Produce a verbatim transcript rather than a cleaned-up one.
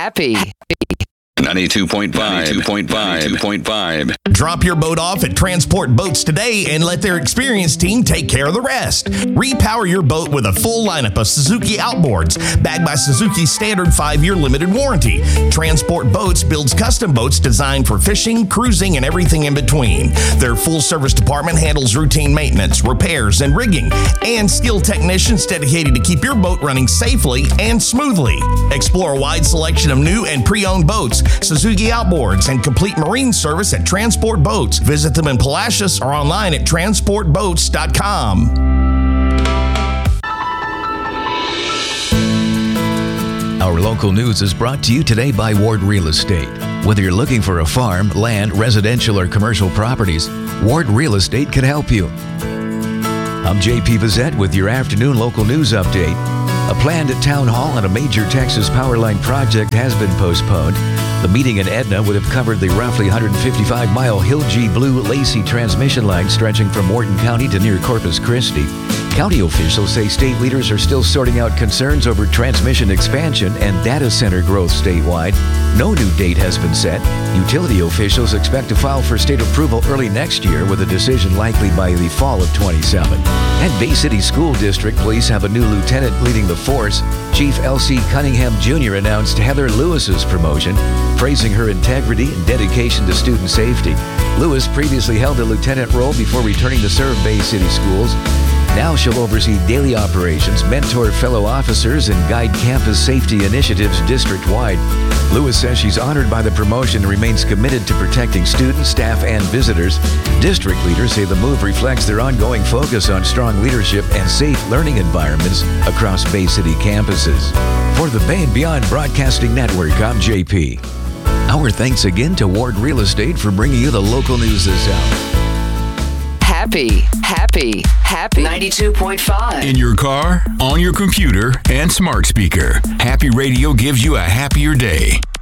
Happy. ninety-two point five. ninety-two point five. ninety-two point five. Drop your boat off at Transport Boats today and let their experienced team take care of the rest. Repower your boat with a full lineup of Suzuki outboards, backed by Suzuki's standard five-year limited warranty. Transport Boats builds custom boats designed for fishing, cruising, and everything in between. Their full-service department handles routine maintenance, repairs, and rigging, and skilled technicians dedicated to keep your boat running safely and smoothly. Explore a wide selection of new and pre-owned boats, Suzuki outboards, and complete marine service at Transport Boats. Visit them in Palacios or online at transport boats dot com. Our local news is brought to you today by Ward Real Estate. Whether you're looking for a farm, land, residential, or commercial properties, Ward Real Estate can help you. I'm J P Vizette with your afternoon local news update. A planned town hall on a major Texas power line project has been postponed. The meeting in Edna would have covered the roughly one hundred fifty-five mile Hill G Blue Lacey transmission line stretching from Morton County to near Corpus Christi. County officials say state leaders are still sorting out concerns over transmission expansion and data center growth statewide. No new date has been set. Utility officials expect to file for state approval early next year, with a decision likely by the fall of twenty-seven. And Bay City School District Police have a new lieutenant leading the force. Chief L C Cunningham Junior announced Heather Lewis's promotion, praising her integrity and dedication to student safety. Lewis previously held a lieutenant role before returning to serve Bay City schools. Now she'll oversee daily operations, mentor fellow officers, and guide campus safety initiatives district-wide. Lewis says she's honored by the promotion and remains committed to protecting students, staff, and visitors. District leaders say the move reflects their ongoing focus on strong leadership and safe learning environments across Bay City campuses. For the Bay and Beyond Broadcasting Network, I'm J P. Our thanks again to Ward Real Estate for bringing you the local news this hour. Happy, happy, happy. ninety-two point five. In your car, on your computer, and smart speaker, Happy Radio gives you a happier day.